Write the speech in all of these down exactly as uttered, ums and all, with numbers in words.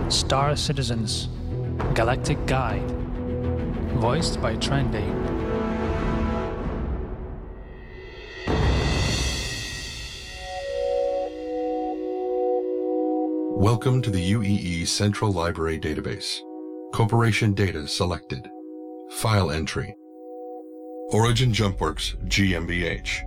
Star Citizens Galactic Guide, voiced by Trendy. Welcome to the U E E Central Library Database. Corporation data selected. File entry. Origin JumpWorks G M B H.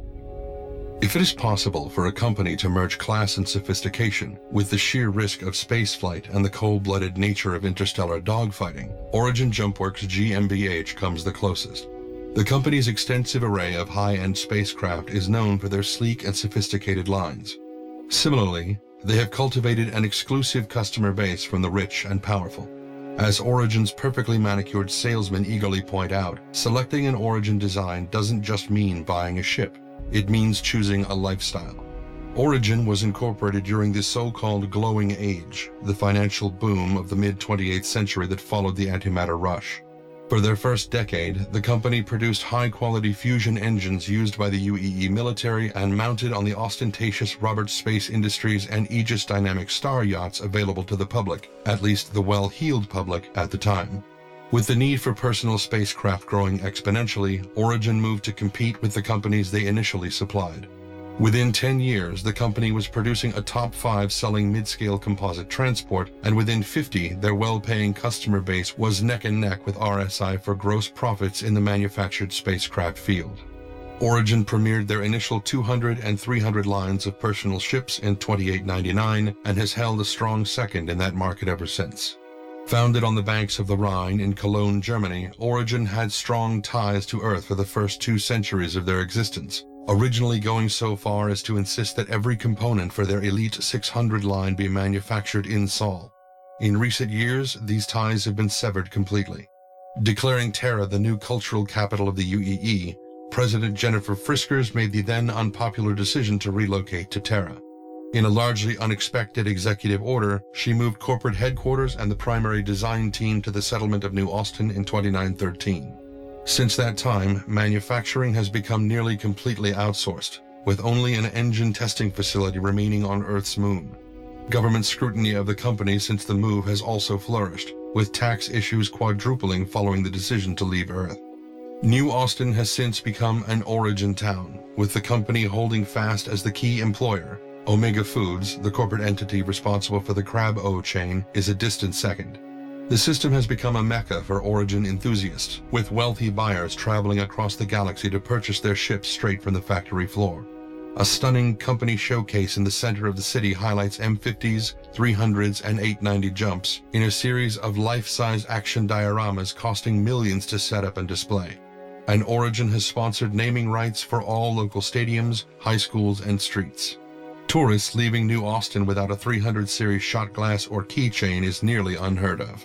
If it is possible for a company to merge class and sophistication with the sheer risk of spaceflight and the cold-blooded nature of interstellar dogfighting, Origin JumpWorks G M B H comes the closest. The company's extensive array of high-end spacecraft is known for their sleek and sophisticated lines. Similarly, they have cultivated an exclusive customer base from the rich and powerful. As Origin's perfectly manicured salesmen eagerly point out, selecting an Origin design doesn't just mean buying a ship. It means choosing a lifestyle. Origin was incorporated during the so-called glowing age, the financial boom of the mid-twenty-eighth century that followed the antimatter rush. For their first decade, the company produced high-quality fusion engines used by the U E E military and mounted on the ostentatious Roberts Space Industries and Aegis Dynamic Star yachts available to the public, at least the well-heeled public at the time. With the need for personal spacecraft growing exponentially, Origin moved to compete with the companies they initially supplied. Within ten years, the company was producing a top five selling mid-scale composite transport, and within fifty, their well-paying customer base was neck and neck with R S I for gross profits in the manufactured spacecraft field. Origin premiered their initial two hundred and three hundred lines of personal ships in twenty-eight ninety-nine and has held a strong second in that market ever since. Founded on the banks of the Rhine in Cologne, Germany, Origin had strong ties to Earth for the first two centuries of their existence, originally going so far as to insist that every component for their Elite six hundred line be manufactured in Sol. In recent years, these ties have been severed completely. Declaring Terra the new cultural capital of the U E E, President Jennifer Friskers made the then unpopular decision to relocate to Terra. In a largely unexpected executive order, she moved corporate headquarters and the primary design team to the settlement of New Austin in twenty-nine thirteen. Since that time, manufacturing has become nearly completely outsourced, with only an engine testing facility remaining on Earth's moon. Government scrutiny of the company since the move has also flourished, with tax issues quadrupling following the decision to leave Earth. New Austin has since become an Origin town, with the company holding fast as the key employer. Omega Foods, the corporate entity responsible for the Crab-O chain, is a distant second. The system has become a mecca for Origin enthusiasts, with wealthy buyers traveling across the galaxy to purchase their ships straight from the factory floor. A stunning company showcase in the center of the city highlights M fifties, three hundreds, and eight ninety jumps in a series of life-size action dioramas costing millions to set up and display. And Origin has sponsored naming rights for all local stadiums, high schools, and streets. Tourists leaving New Austin without a three hundred series shot glass or keychain is nearly unheard of.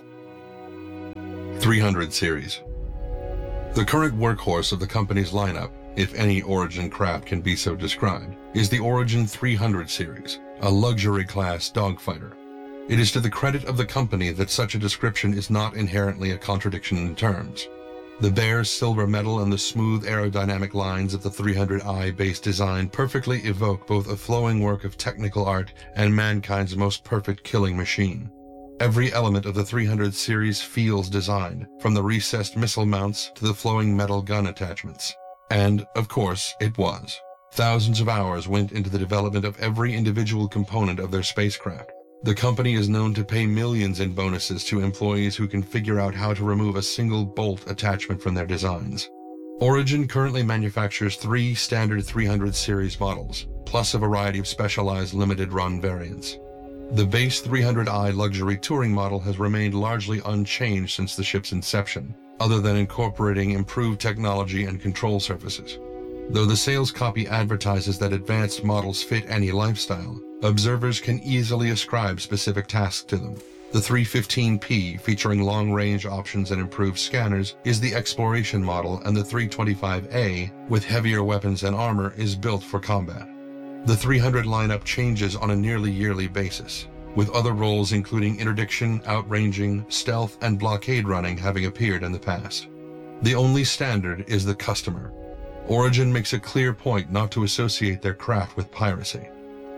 three hundred series. The current workhorse of the company's lineup, if any Origin craft can be so described, is the Origin three hundred series, a luxury-class dogfighter. It is to the credit of the company that such a description is not inherently a contradiction in terms. The bare silver metal and the smooth aerodynamic lines of the three hundred I base design perfectly evoke both a flowing work of technical art and mankind's most perfect killing machine. Every element of the three hundred series feels designed, from the recessed missile mounts to the flowing metal gun attachments. And, of course, it was. Thousands of hours went into the development of every individual component of their spacecraft. The company is known to pay millions in bonuses to employees who can figure out how to remove a single bolt attachment from their designs. Origin currently manufactures three standard three hundred series models, plus a variety of specialized limited-run variants. The base three hundred I luxury touring model has remained largely unchanged since the ship's inception, other than incorporating improved technology and control surfaces. Though the sales copy advertises that advanced models fit any lifestyle, observers can easily ascribe specific tasks to them. The three fifteen P, featuring long-range options and improved scanners, is the exploration model, and the three twenty-five A, with heavier weapons and armor, is built for combat. The three hundred lineup changes on a nearly yearly basis, with other roles including interdiction, outranging, stealth, and blockade running having appeared in the past. The only standard is the customer. Origin makes a clear point not to associate their craft with piracy.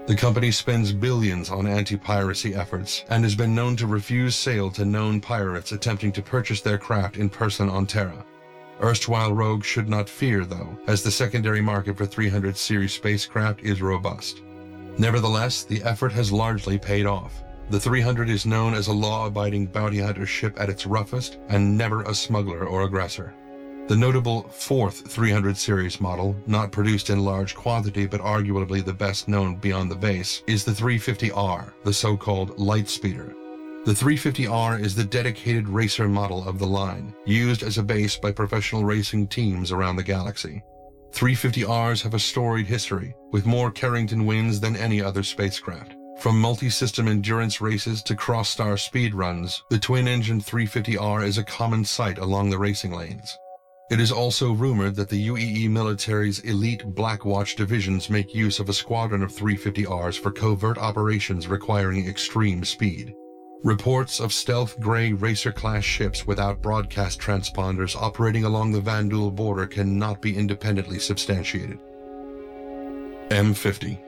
The company spends billions on anti-piracy efforts and has been known to refuse sale to known pirates attempting to purchase their craft in person on Terra. Erstwhile Rogue should not fear, though, as the secondary market for three hundred series spacecraft is robust. Nevertheless, the effort has largely paid off. The three hundred is known as a law-abiding bounty hunter ship at its roughest and never a smuggler or aggressor. The notable fourth three hundred series model, not produced in large quantity but arguably the best known beyond the base, is the three fifty R, the so-called light speeder. The three fifty R is the dedicated racer model of the line, used as a base by professional racing teams around the galaxy. three fifty Rs have a storied history, with more Carrington wins than any other spacecraft. From multi-system endurance races to cross-star speed runs, the twin-engine three fifty R is a common sight along the racing lanes. It is also rumored that the U E E military's elite Blackwatch divisions make use of a squadron of three fifty Rs for covert operations requiring extreme speed. Reports of stealth gray racer-class ships without broadcast transponders operating along the Vanduul border cannot be independently substantiated. M fifty.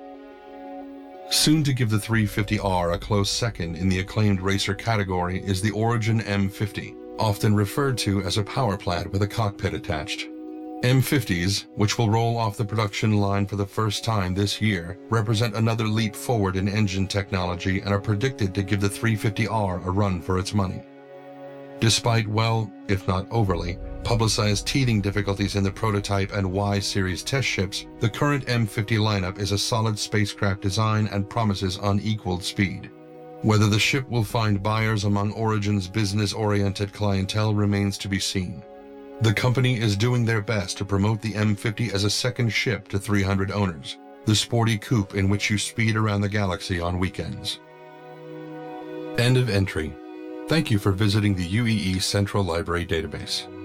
Soon to give the three fifty R a close second in the acclaimed racer category is the Origin M fifty, often referred to as a power plant with a cockpit attached. M fifties, which will roll off the production line for the first time this year, represent another leap forward in engine technology and are predicted to give the three fifty R a run for its money. Despite well, if not overly, publicized teething difficulties in the prototype and Y-series test ships, the current M fifty lineup is a solid spacecraft design and promises unequaled speed. Whether the ship will find buyers among Origin's business-oriented clientele remains to be seen. The company is doing their best to promote the M fifty as a second ship to three hundred owners, the sporty coupe in which you speed around the galaxy on weekends. End of entry. Thank you for visiting the U E E Central Library database.